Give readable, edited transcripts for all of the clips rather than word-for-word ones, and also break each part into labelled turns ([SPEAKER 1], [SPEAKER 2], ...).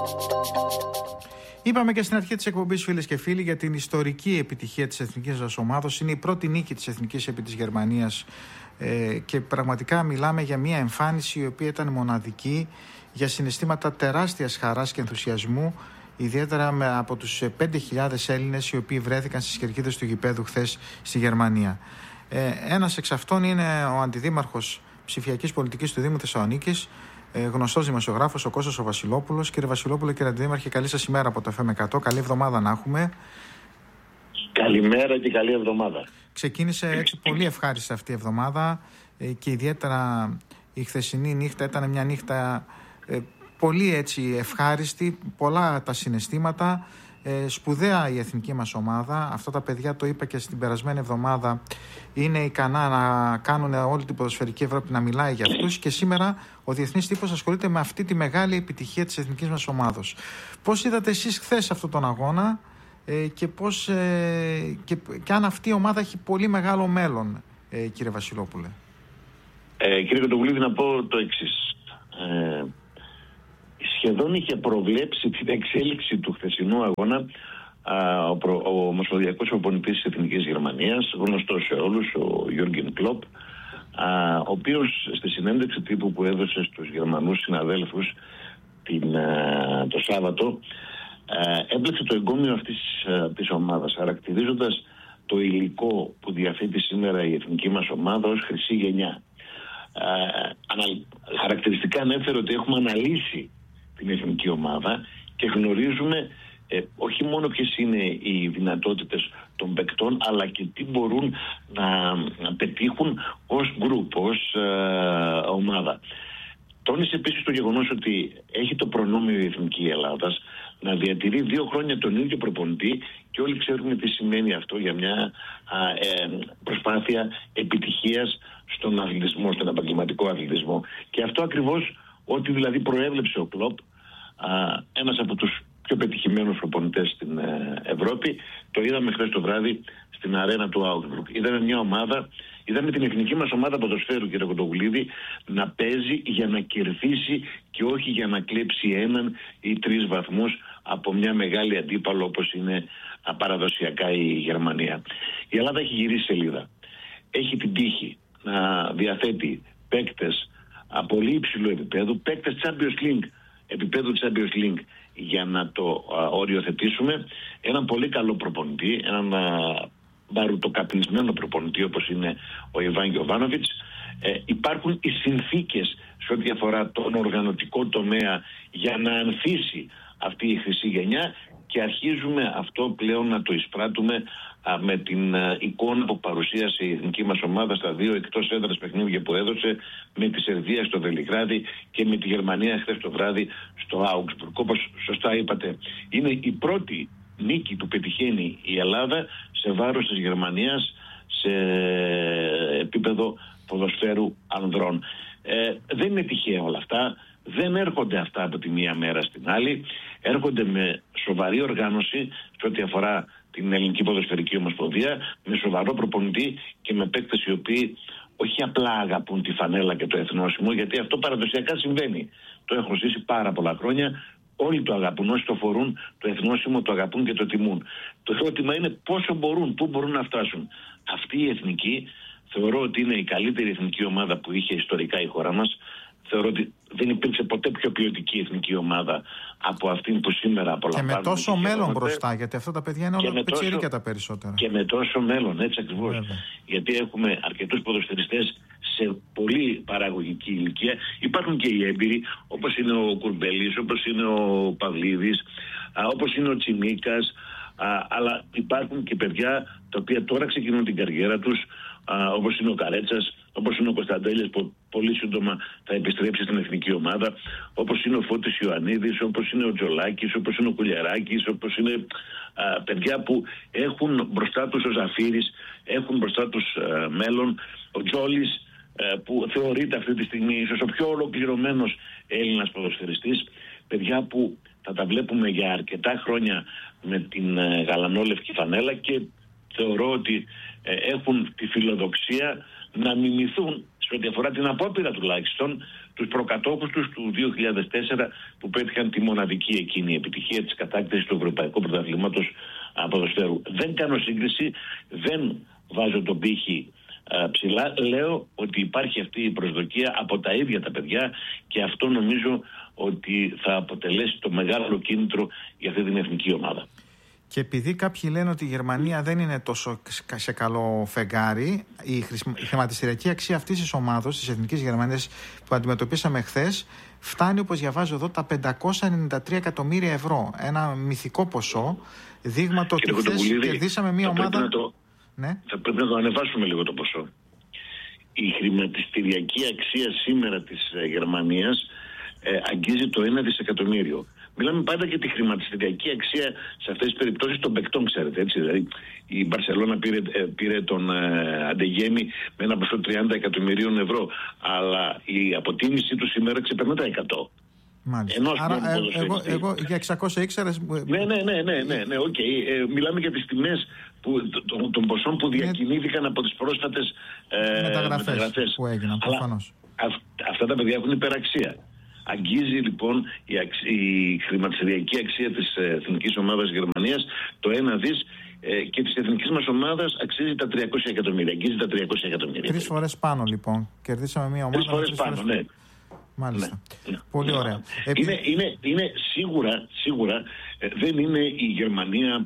[SPEAKER 1] Είπαμε και στην αρχή της εκπομπής, φίλες και φίλοι, για την ιστορική επιτυχία της εθνικής μας ομάδος. Είναι η πρώτη νίκη της εθνικής επί της Γερμανίας και πραγματικά μιλάμε για μια εμφάνιση η οποία ήταν μοναδική, για συναισθήματα τεράστιας χαράς και ενθουσιασμού, ιδιαίτερα από τους 5.000 Έλληνες οι οποίοι βρέθηκαν στις κερκίδες του γηπέδου χθες στη Γερμανία. Ένας εξ αυτών είναι ο αντιδήμαρχος ψηφιακής πολιτικής του Δήμου Θεσσαλονίκης, γνωστός δημοσιογράφος, ο Κώστας ο Βασιλόπουλος. Κύριε Βασιλόπουλο, κύριε Αντιδήμαρχε, καλή σας ημέρα από το FM100. Καλή εβδομάδα να έχουμε.
[SPEAKER 2] Καλημέρα και καλή εβδομάδα.
[SPEAKER 1] Ξεκίνησε έτσι πολύ ευχάριστη αυτή η εβδομάδα και ιδιαίτερα η χθεσινή νύχτα ήταν μια νύχτα πολύ έτσι ευχάριστη, πολλά τα συναισθήματα. Σπουδαία η εθνική μας ομάδα. Αυτά τα παιδιά, το είπα και στην περασμένη εβδομάδα, είναι ικανά να κάνουν όλη την ποδοσφαιρική Ευρώπη να μιλάει για αυτούς και σήμερα ο διεθνής τύπος ασχολείται με αυτή τη μεγάλη επιτυχία της εθνικής μας ομάδος. Πώς είδατε εσείς χθες αυτόν τον αγώνα και, και αν αυτή η ομάδα έχει πολύ μεγάλο μέλλον, κύριε Βασιλόπουλε?
[SPEAKER 2] Κύριε Κοντογλίδη, να πω το εξής. Σχεδόν είχε προβλέψει την εξέλιξη του χθεσινού αγώνα ο ομοσπονδιακός προπονητής της Εθνικής Γερμανίας, γνωστός σε όλους, ο Γιώργεν Κλοπ, ο οποίος στη συνέντευξη τύπου που έδωσε στους Γερμανούς συναδέλφους το Σάββατο έμπλεξε το εγκόμιο αυτής της ομάδας, χαρακτηρίζοντας το υλικό που διαθέτει σήμερα η εθνική μας ομάδα ως χρυσή γενιά. Χαρακτηριστικά ανέφερε ότι έχουμε αναλύσει την εθνική ομάδα και γνωρίζουμε όχι μόνο ποιες είναι οι δυνατότητες των παικτών, αλλά και τι μπορούν να πετύχουν ως γκρουπ, ως ομάδα. Τόνισε επίσης το γεγονός ότι έχει το προνόμιο η Εθνική Ελλάδας να διατηρεί 2 χρόνια τον ίδιο προπονητή και όλοι ξέρουμε τι σημαίνει αυτό για μια προσπάθεια επιτυχίας στον αθλητισμό, στον επαγγελματικό αθλητισμό. Και αυτό ακριβώς ό,τι δηλαδή προέβλεψε ο Κλοπ, ένας από τους πιο πετυχημένους προπονητές στην Ευρώπη, το είδαμε χθες το βράδυ στην αρένα του Augsburg. Είδαμε μια ομάδα, είδαμε την εθνική μας ομάδα ποδοσφαίρου, κύριε Κοντογλίδη, να παίζει για να κερδίσει και όχι για να κλέψει 1 ή 3 βαθμούς από μια μεγάλη αντίπαλο όπως είναι παραδοσιακά η Γερμανία. Η Ελλάδα έχει γυρίσει σελίδα. Έχει την τύχη να διαθέτει παίκτες πολύ υψηλού επίπεδου, παίκτες Champions League, επίπεδου Champions League, για να το οριοθετήσουμε. Έναν πολύ καλό προπονητή, έναν μπαρουτοκαπνισμένο προπονητή όπως είναι ο Ιβάν Γιοβάνοβιτς. Υπάρχουν οι συνθήκες σε ό,τι αφορά τον οργανωτικό τομέα για να ανθίσει αυτή η χρυσή γενιά και αρχίζουμε αυτό πλέον να το εισπράττουμε με την εικόνα που παρουσίασε η εθνική μας ομάδα στα 2 εκτός έδρας παιχνίδια που έδωσε, με τη Σερβία στο Βελιγράδι και με τη Γερμανία χθες το βράδυ στο Augsburg. Όπως σωστά είπατε, είναι η πρώτη νίκη που πετυχαίνει η Ελλάδα σε βάρος της Γερμανίας σε επίπεδο ποδοσφαίρου ανδρών. Δεν είναι τυχαία όλα αυτά. Δεν έρχονται αυτά από τη μία μέρα στην άλλη. Έρχονται με σοβαρή οργάνωση σε ό,τι αφορά την Ελληνική Ποδοσφαιρική Ομοσπονδία, με σοβαρό προπονητή και με παίκτες οι οποίοι όχι απλά αγαπούν τη φανέλα και το εθνόσημο, γιατί αυτό παραδοσιακά συμβαίνει. Το έχω ζήσει πάρα πολλά χρόνια. Όλοι το αγαπούν, όσοι το φορούν το εθνόσημο το αγαπούν και το τιμούν. Το ερώτημα είναι πόσο μπορούν, πού μπορούν να φτάσουν. Αυτή η εθνική θεωρώ ότι είναι η καλύτερη εθνική ομάδα που είχε ιστορικά η χώρα μας. Θεωρώ ότι δεν υπήρξε ποτέ πιο ποιοτική εθνική ομάδα από αυτήν που σήμερα απολαμβάνουμε.
[SPEAKER 1] Και με τόσο μέλλον μπροστά, γιατί αυτά τα παιδιά είναι όλα πιτσιρίκια τα περισσότερα.
[SPEAKER 2] Και με τόσο μέλλον, έτσι ακριβώς. Γιατί έχουμε αρκετούς ποδοσφαιριστές σε πολύ παραγωγική ηλικία. Υπάρχουν και οι έμπειροι, όπως είναι ο Κουρμπέλης, όπως είναι ο Παυλίδης, όπως είναι ο Τσιμίκας. Αλλά υπάρχουν και παιδιά τα οποία τώρα ξεκινούν την καριέρα τους, όπως είναι ο Καρέτσας, όπως είναι ο Κωνσταντέλιας που πολύ σύντομα θα επιστρέψει στην εθνική ομάδα, όπως είναι ο Φώτης Ιωαννίδης, όπως είναι ο Τζολάκης, όπως είναι ο Κουλιαράκης, όπως είναι παιδιά που έχουν μπροστά τους ο Ζαφύρης, έχουν μπροστά τους μέλλον, ο Τζόλης που θεωρείται αυτή τη στιγμή ίσως ο πιο ολοκληρωμένος Έλληνας ποδοσφαιριστής, παιδιά που θα τα βλέπουμε για αρκετά χρόνια με την γαλανόλευκη φανέλα και θεωρώ ότι έχουν τη φιλοδοξία να μιμηθούν σε ό,τι αφορά την απόπειρα τουλάχιστον τους προκατόχους τους του 2004 που πέτυχαν τη μοναδική εκείνη επιτυχία της κατάκτησης του Ευρωπαϊκού Πρωταθλήματος ποδοσφαίρου. Δεν κάνω σύγκριση, δεν βάζω τον πύχη ψηλά. Λέω ότι υπάρχει αυτή η προσδοκία από τα ίδια τα παιδιά και αυτό νομίζω ότι θα αποτελέσει το μεγάλο κίνητρο για αυτή την εθνική ομάδα.
[SPEAKER 1] Και επειδή κάποιοι λένε ότι η Γερμανία δεν είναι τόσο σε καλό φεγγάρι, η χρηματιστηριακή αξία αυτής της ομάδος, της Εθνικής Γερμανίας που αντιμετωπίσαμε χθες, φτάνει, όπως διαβάζω εδώ, τα 593 εκατομμύρια ευρώ. Ένα μυθικό ποσό, δείγμα το ότι χθες κερδίσαμε μια ομάδα...
[SPEAKER 2] Θα πρέπει να το ανεβάσουμε λίγο το ποσό. Η χρηματιστηριακή αξία σήμερα της Γερμανίας αγγίζει το 1 δισεκατομμύριο. Μιλάμε πάντα για τη χρηματιστηριακή αξία σε αυτές τις περιπτώσεις των παικτών, ξέρετε. Έτσι, δηλαδή η Μπαρσελόνα πήρε τον Αντεγέμι με ένα ποσό 30 εκατομμυρίων ευρώ, αλλά η αποτίμησή του σήμερα ξεπερνά τα 100.
[SPEAKER 1] Μάλιστα. Άρα εγώ για 600 ήξερα...
[SPEAKER 2] Ναι, οκ. Μιλάμε για τις τιμές των ποσών που διακινήθηκαν από τις πρόσφατες μεταγραφές
[SPEAKER 1] που έγιναν, προφανώς.
[SPEAKER 2] Αυτά τα παιδιά έχουν υπεραξία. Αγγίζει λοιπόν η χρηματιστηριακή αξία της εθνικής ομάδας Γερμανίας το 1 δις και της εθνικής μας ομάδας αξίζει τα 300 εκατομμύρια. Αγγίζει τα 300 εκατομμύρια.
[SPEAKER 1] 3 φορές πάνω λοιπόν. Κερδίσαμε μια ομάδα.
[SPEAKER 2] 3 φορές πάνω, ναι.
[SPEAKER 1] Μάλιστα. Ναι. Πολύ ωραία.
[SPEAKER 2] Είναι σίγουρα δεν είναι η Γερμανία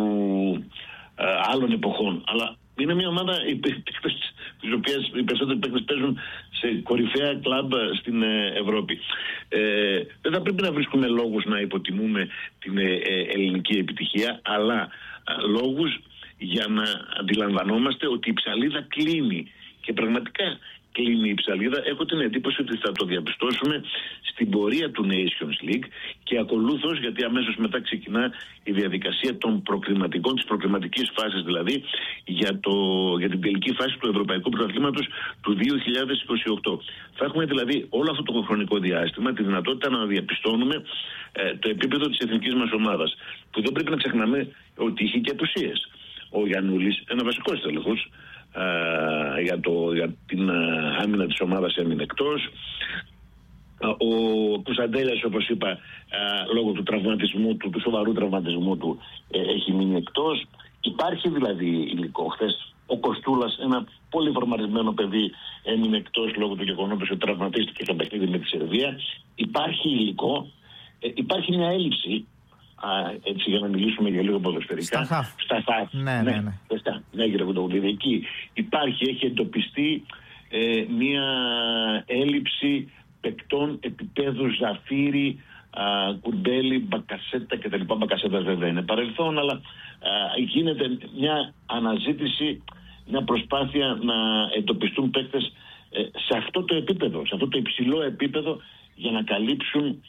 [SPEAKER 2] άλλων εποχών, αλλά είναι μια ομάδα τις οποίες οι περισσότεροι παίκτες παίζουν σε κορυφαία κλαμπ στην Ευρώπη. Δεν θα πρέπει να βρίσκουμε λόγους να υποτιμούμε την ελληνική επιτυχία, αλλά λόγους για να αντιλαμβανόμαστε ότι η ψαλίδα κλείνει και πραγματικά κλείνει η ψαλίδα. Έχω την εντύπωση ότι θα το διαπιστώσουμε στην πορεία του Nations League και ακολούθως, γιατί αμέσως μετά ξεκινά η διαδικασία των προκριματικών, της προκριματικής φάσης δηλαδή, για την τελική φάση του Ευρωπαϊκού Πρωταθλήματος του 2028. Θα έχουμε δηλαδή όλο αυτό το χρονικό διάστημα τη δυνατότητα να διαπιστώνουμε το επίπεδο της εθνικής μας ομάδας, που δεν πρέπει να ξεχνάμε ότι είχε και απουσίες. Ο Γιαννούλης, ένα βασικός τέλεχος, για την άμυνα της ομάδας έμεινε εκτός. Ο Κωνσταντέλιας, όπως είπα, λόγω του τραυματισμού του σοβαρού τραυματισμού του, έχει μείνει εκτός. Υπάρχει δηλαδή υλικό. Χθες ο Κοστούλας, ένα πολύ φορμαρισμένο παιδί, έμεινε εκτός λόγω του γεγονότος ότι τραυματίστηκε στο παιχνίδι με τη Σερβία. Υπάρχει υλικό. Υπάρχει μια έλλειψη, έτσι για να μιλήσουμε για λίγο ποδοσφαιρικά. Στα χαφ. Ναι, κύριε Κουντογλίδη, εκεί έχει εντοπιστεί μια έλλειψη παικτών επίπεδου Ζαφύρι, Κουρμπέλη, Μπακασέτα κτλ. Μπακασέτα βέβαια είναι παρελθόν, αλλά γίνεται μια αναζήτηση, μια προσπάθεια να εντοπιστούν παίκτες σε αυτό το επίπεδο, σε αυτό το υψηλό επίπεδο, για να καλύψουν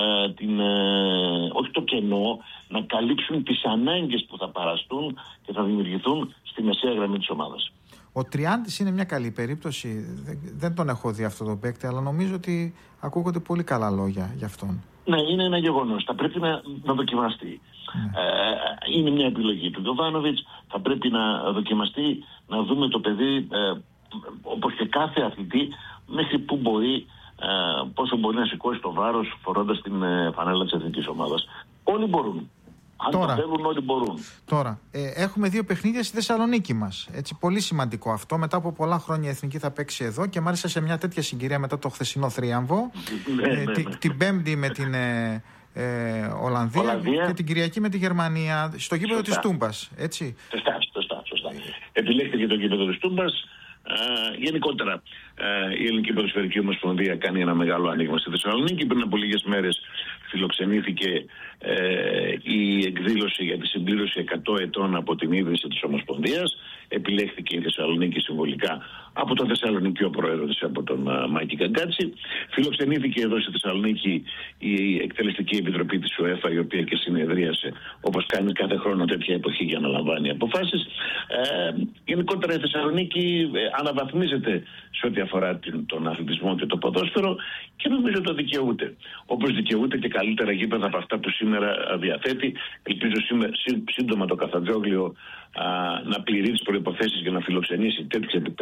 [SPEAKER 2] όχι το κενό, να καλύψουν τις ανάγκες που θα παραστούν και θα δημιουργηθούν στη μεσαία γραμμή της ομάδας.
[SPEAKER 1] Ο Τριάντης είναι μια καλή περίπτωση. Δεν τον έχω δει αυτό το παίκτη, αλλά νομίζω ότι ακούγονται πολύ καλά λόγια για αυτόν.
[SPEAKER 2] Ναι, είναι ένα γεγονός. Θα πρέπει να δοκιμαστεί. Είναι μια επιλογή του Γιοβάνοβιτς. Θα πρέπει να δοκιμαστεί, να δούμε το παιδί, όπως και κάθε αθλητή, μέχρι που μπορεί, πόσο μπορεί να σηκώσει το βάρος φορώντας την φανέλα της εθνικής ομάδας. Όλοι μπορούν. Αν το θέλουν, όλοι μπορούν.
[SPEAKER 1] Τώρα, έχουμε 2 παιχνίδια στη Θεσσαλονίκη μας. Έτσι, πολύ σημαντικό αυτό. Μετά από πολλά χρόνια η Εθνική θα παίξει εδώ και μάλιστα σε μια τέτοια συγκυρία μετά το χθεσινό θρίαμβο. Την Πέμπτη με την Ολλανδία και την Κυριακή με τη Γερμανία στο γήπεδο της Τούμπας. Έτσι.
[SPEAKER 2] Σωστά. Επιλέχθηκε το γήπεδο της Τούμπας. Γενικότερα η Ελληνική Ποδοσφαιρική Ομοσπονδία κάνει ένα μεγάλο άνοιγμα στη Θεσσαλονίκη. Πριν από λίγες μέρες φιλοξενήθηκε η εκδήλωση για τη συμπλήρωση 100 ετών από την ίδρυση της Ομοσπονδίας. Επιλέχθηκε η Θεσσαλονίκη συμβολικά από τον Θεσσαλονικιό πρόεδρο της, από τον Μάκη Καγκάτση. Φιλοξενήθηκε εδώ στη Θεσσαλονίκη η Εκτελεστική Επιτροπή της ΟΕΦΑ, η οποία και συνεδρίασε όπως κάνει κάθε χρόνο τέτοια εποχή για να λαμβάνει αποφάσεις. Γενικότερα η Θεσσαλονίκη αναβαθμίζεται σε ό,τι αφορά τον αθλητισμό και το ποδόσφαιρο και νομίζω το δικαιούται. Όπως δικαιούται και καλύτερα γήπεδα από αυτά που σήμερα διαθέτει. Ελπίζω σύντομα το Καφτατζόγλιο να πληρεί τις προϋποθέσεις για να φιλοξενήσει τέτοιου επίπεδου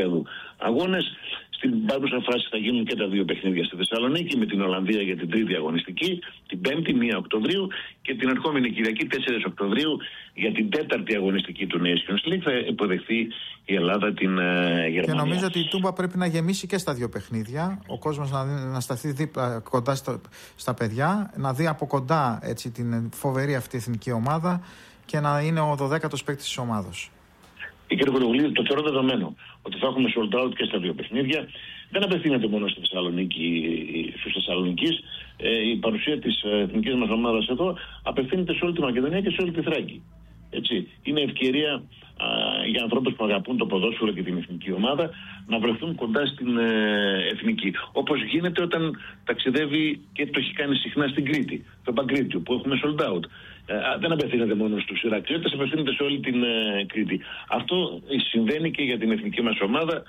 [SPEAKER 2] αγώνες. Στην παρούσα φάση θα γίνουν και τα δύο παιχνίδια στη Θεσσαλονίκη, με την Ολλανδία για την τρίτη αγωνιστική, την 5η 1 Οκτωβρίου, και την ερχόμενη Κυριακή 4 Οκτωβρίου για την τέταρτη αγωνιστική του Nations League θα υποδεχθεί η Ελλάδα την Γερμανία.
[SPEAKER 1] Και νομίζω ότι η Τούμπα πρέπει να γεμίσει και στα δύο παιχνίδια. Ο κόσμος να σταθεί κοντά στα παιδιά, να δει από κοντά έτσι, την φοβερή αυτή εθνική ομάδα και να είναι ο 12ος παίκτης της ομάδος.
[SPEAKER 2] Κύριε Κολογλίδη, το θεωρώ δεδομένο ότι θα έχουμε sold out και στα δύο παιχνίδια. Δεν απευθύνεται μόνο στη Θεσσαλονίκη, στους Θεσσαλονικείς. Η παρουσία της εθνικής μας ομάδας εδώ απευθύνεται σε όλη τη Μακεδονία και σε όλη τη Θράκη. Έτσι. Είναι ευκαιρία για ανθρώπους που αγαπούν το ποδόσφαιρο και την εθνική ομάδα να βρεθούν κοντά στην εθνική. Όπως γίνεται όταν ταξιδεύει, και το έχει κάνει συχνά στην Κρήτη, το Παγκρίτιο, που έχουμε sold out. Δεν απευθύνεται μόνο στους Ηρακλειώτες, απευθύνεται σε όλη την Κρήτη. Αυτό συμβαίνει και για την εθνική μας ομάδα.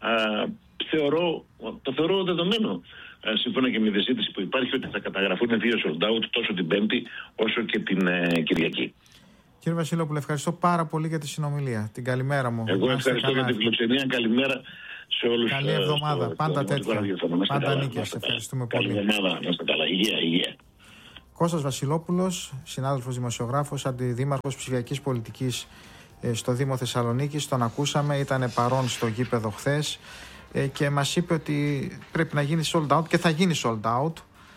[SPEAKER 2] Το θεωρώ δεδομένο, σύμφωνα και με τη συζήτηση που υπάρχει, ότι θα καταγραφούν δύο sold out τόσο την Πέμπτη όσο και την Κυριακή.
[SPEAKER 1] Κύριε Βασιλόπουλε, ευχαριστώ πάρα πολύ για τη συνομιλία. Την καλημέρα μου.
[SPEAKER 2] Εγώ ευχαριστώ για τη φιλοξενία. Καλημέρα σε όλους.
[SPEAKER 1] Καλή εβδομάδα. Πάντα τέτοια. Πάντα νίκες. Ευχαριστούμε πολύ.
[SPEAKER 2] Καλή εβδομάδα. Να είστε καλά. Υγεία.
[SPEAKER 1] Κώστας Βασιλόπουλος, συνάδελφος δημοσιογράφος, αντιδήμαρχος ψηφιακής πολιτικής στο Δήμο Θεσσαλονίκης. Τον ακούσαμε, ήταν παρόν στο γήπεδο χθες και μας είπε ότι πρέπει να γίνει sold out και θα γίνει sold out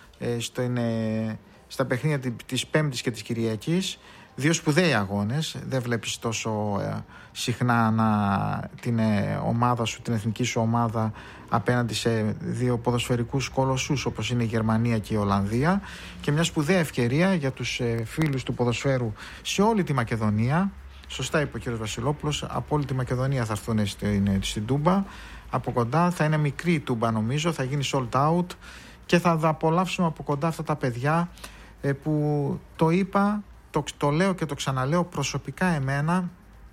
[SPEAKER 1] στα παιχνίδια της Πέμπτης και της Κυριακής. Δύο σπουδαίοι αγώνες, δεν βλέπεις τόσο συχνά την ομάδα σου, την εθνική σου ομάδα απέναντι σε δύο ποδοσφαιρικούς κολοσσούς όπως είναι η Γερμανία και η Ολλανδία, και μια σπουδαία ευκαιρία για τους φίλους του ποδοσφαίρου σε όλη τη Μακεδονία. Σωστά είπε ο κ. Βασιλόπουλος, από όλη τη Μακεδονία θα έρθουν στην Τούμπα. Από κοντά θα είναι μικρή η Τούμπα, νομίζω, θα γίνει sold out και θα απολαύσουμε από κοντά αυτά τα παιδιά που το είπα. Το λέω και το ξαναλέω προσωπικά, εμένα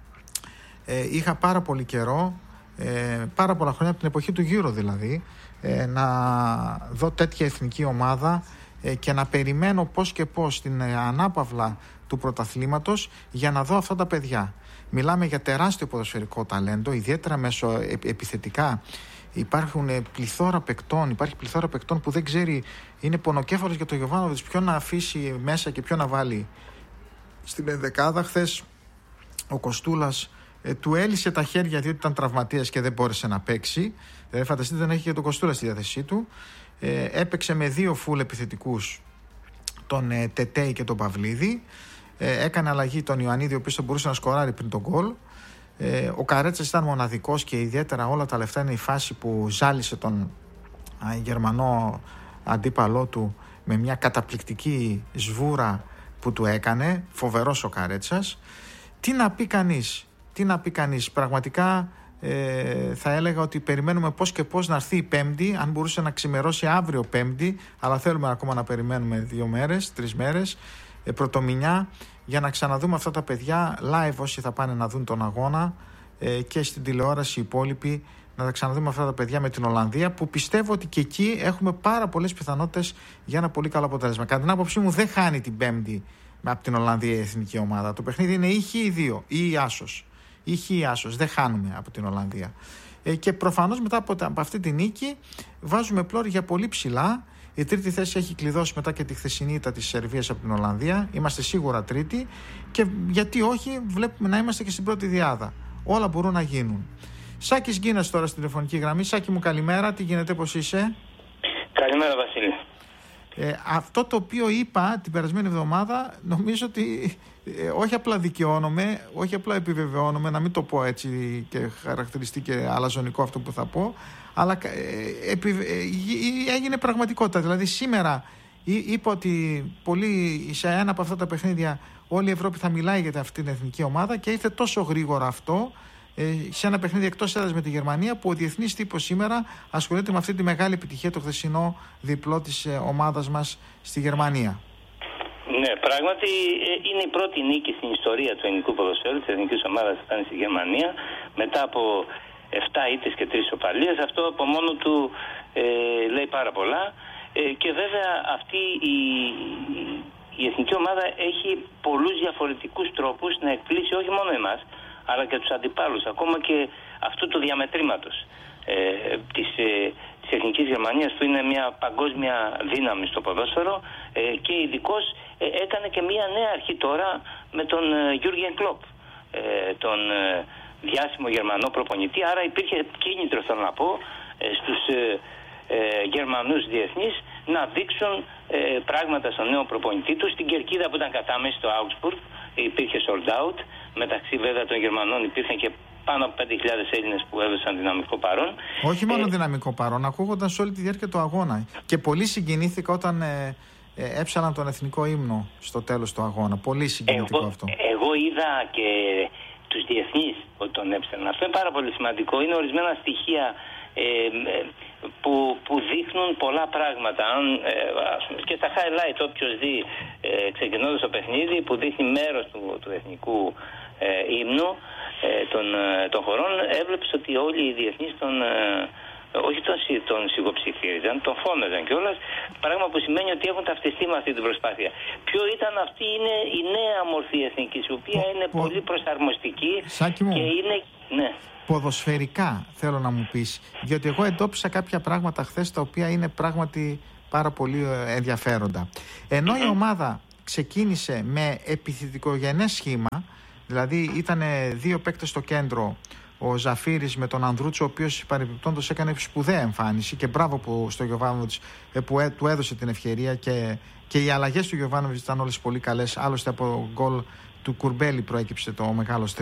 [SPEAKER 1] είχα πάρα πολύ καιρό, πάρα πολλά χρόνια από την εποχή του Euro δηλαδή, να δω τέτοια εθνική ομάδα και να περιμένω πώς και πώς την ανάπαυλα του πρωταθλήματος για να δω αυτά τα παιδιά. Μιλάμε για τεράστιο ποδοσφαιρικό ταλέντο, ιδιαίτερα μέσω επιθετικά. Υπάρχει πληθώρα παικτών που δεν ξέρει, είναι πονοκέφαλος για τον Γιοβάνοβιτς ποιον να αφήσει μέσα και ποιον να βάλει στην ενδεκάδα. Χθες ο Κοστούλας του έλυσε τα χέρια διότι ήταν τραυματίας και δεν μπόρεσε να παίξει. Φανταστείτε, δεν έχει και τον Κοστούλα στη διάθεσή του. Έπαιξε με δύο φουλ επιθετικούς, τον Τετέι και τον Παυλίδη. Έκανε αλλαγή τον Ιωαννίδη, ο οποίος θα μπορούσε να σκοράρει πριν τον γκολ. Ο Καρέτσας ήταν μοναδικός και ιδιαίτερα όλα τα λεφτά είναι η φάση που ζάλισε τον Γερμανό αντίπαλό του με μια καταπληκτική σβούρα που του έκανε. Φοβερός ο Καρέτσας. Τι να πει κανείς, πραγματικά θα έλεγα ότι περιμένουμε πώς και πώς να έρθει η Πέμπτη, αν μπορούσε να ξημερώσει αύριο Πέμπτη, αλλά θέλουμε ακόμα να περιμένουμε 2 μέρες, 3 μέρες, πρωτομηνιά, για να ξαναδούμε αυτά τα παιδιά live όσοι θα πάνε να δουν τον αγώνα, και στην τηλεόραση οι υπόλοιποι να τα ξαναδούμε αυτά τα παιδιά με την Ολλανδία, που πιστεύω ότι και εκεί έχουμε πάρα πολλές πιθανότητες για ένα πολύ καλό αποτέλεσμα. Κατά την άποψή μου δεν χάνει την Πέμπτη από την Ολλανδία η εθνική ομάδα. Το παιχνίδι είναι ή χ2 ή άσος. Δεν χάνουμε από την Ολλανδία. Και προφανώς μετά από αυτή τη νίκη βάζουμε πλώρη για πολύ ψηλά. Η τρίτη θέση έχει κλειδώσει μετά και τη χθεσινή ήττα της Σερβίας από την Ολλανδία. Είμαστε σίγουρα τρίτη και γιατί όχι, βλέπουμε να είμαστε και στην πρώτη διάδα. Όλα μπορούν να γίνουν. Σάκης Γκίνας τώρα στην τηλεφωνική γραμμή. Σάκη μου, καλημέρα, τι γίνεται, πώς είσαι?
[SPEAKER 3] Καλημέρα, Βασίλη.
[SPEAKER 1] Αυτό το οποίο είπα την περασμένη εβδομάδα, νομίζω ότι όχι απλά δικαιώνομαι, όχι απλά επιβεβαιώνομαι, να μην το πω έτσι και χαρακτηριστεί και αλαζονικό αυτό που θα πω, αλλά έγινε πραγματικότητα. Δηλαδή σήμερα είπα ότι σε ένα από αυτά τα παιχνίδια όλη η Ευρώπη θα μιλάει για αυτή την εθνική ομάδα και ήρθε τόσο γρήγορα αυτό σε ένα παιχνίδι εκτός έδρας με τη Γερμανία, που ο διεθνής τύπος σήμερα ασχολείται με αυτή τη μεγάλη επιτυχία, το χθεσινό διπλό της ομάδας μας στη Γερμανία.
[SPEAKER 3] Ναι, πράγματι είναι η πρώτη νίκη στην ιστορία του ελληνικού ποδοσφαίρου, της εθνικής ομάδας που ήταν στη Γερμανία, μετά από 7 ήττες και 3 ισοπαλίες. Αυτό από μόνο του λέει πάρα πολλά. Και βέβαια αυτή η εθνική ομάδα έχει πολλούς διαφορετικούς τρόπους να εκπλήσει όχι μόνο εμάς, αλλά και τους αντιπάλους, ακόμα και αυτού του διαμετρήματος. της Εθνικής Γερμανίας, που είναι μια παγκόσμια δύναμη στο ποδόσφαιρο, και ειδικώς έκανε και μια νέα αρχή τώρα με τον Γιούργεν Κλοπ, τον διάσημο Γερμανό προπονητή. Άρα υπήρχε κίνητρο, θέλω να πω, στους Γερμανούς διεθνείς να δείξουν πράγματα στον νέο προπονητή του. Στην κερκίδα που ήταν κατάμεση στο Augsburg υπήρχε sold out. Μεταξύ βέβαια των Γερμανών υπήρχαν και πάνω από 5.000 Έλληνες που έδωσαν δυναμικό παρόν.
[SPEAKER 1] Όχι μόνο δυναμικό παρόν, ακούγονταν σε όλη τη διάρκεια του αγώνα. Και πολύ συγκινήθηκα όταν έψαλαν τον εθνικό ύμνο στο τέλος του αγώνα. Πολύ συγκινητικό αυτό.
[SPEAKER 3] Εγώ είδα και τους διεθνείς ότι τον έψαλαν. Αυτό είναι πάρα πολύ σημαντικό. Είναι ορισμένα στοιχεία που δείχνουν πολλά πράγματα. Και στα highlight, όποιος δει ξεκινώντας το παιχνίδι, που δείχνει μέρος του εθνικού ύμνου των χωρών, έβλεψε ότι όλοι οι διεθνείς όχι τον σιγοψηφίριζαν, τον φώναζαν κιόλας, πράγμα που σημαίνει ότι έχουν ταυτιστεί με αυτή την προσπάθεια. Ποιο ήταν αυτή? Είναι η νέα μορφή εθνικής, η οποία είναι πολύ προσαρμοστική.
[SPEAKER 1] Σάκη μου,
[SPEAKER 3] και είναι... Ναι.
[SPEAKER 1] Ποδοσφαιρικά θέλω να μου πεις, διότι εγώ εντόπισα κάποια πράγματα χθες τα οποία είναι πράγματι πάρα πολύ ενδιαφέροντα. Ενώ η ομάδα ξεκίνησε με επιθετικογενές σχήμα, δηλαδή ήταν δύο παίκτες στο κέντρο, ο Ζαφύρης με τον Ανδρούτσο, ο οποίος παρεμπιπτόντως έκανε σπουδαία εμφάνιση, και μπράβο στο Γιοβάνοβιτς που του έδωσε την ευκαιρία, και οι αλλαγές του Γιοβάνοβιτς ήταν όλες πολύ καλές. Άλλωστε από γκολ του Κουρμπέλη προέκυψε το μεγάλο